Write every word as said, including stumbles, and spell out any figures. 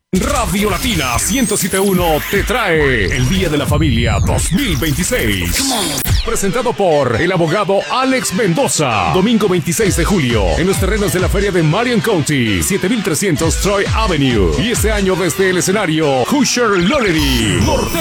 Radio Latina ciento siete punto uno te trae el Día de la Familia dos mil veintiséis. Presentado por el abogado Alex Mendoza. Domingo veintiséis de julio, en los terrenos de la feria de Marion County, siete mil trescientos Troy Avenue. Y este año desde el escenario, Hoosier Lottery.